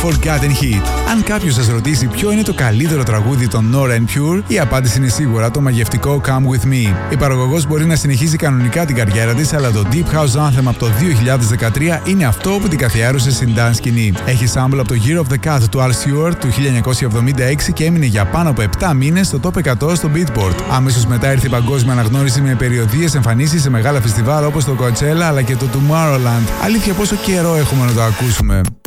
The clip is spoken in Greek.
Forgotten Hit. Αν κάποιος σας ρωτήσει ποιο είναι το καλύτερο τραγούδι των Nora En Pure, η απάντηση είναι σίγουρα το μαγευτικό Come With Me. Η παραγωγός μπορεί να συνεχίσει κανονικά την καριέρα της, αλλά το Deep House Anthem από το 2013 είναι αυτό που την καθιέρωσε στην dance σκηνή. Έχει sample από το Year of the Cat του Al Stewart του 1976 και έμεινε για πάνω από 7 μήνες στο top 100 στο Beatport. Αμέσως μετά ήρθε η παγκόσμια αναγνώριση με περιοδίες εμφανίσεις σε μεγάλα φεστιβάλ όπως το Coachella αλλά και το Tomorrowland. Αλήθεια, πόσο καιρό έχουμε να το ακούσουμε.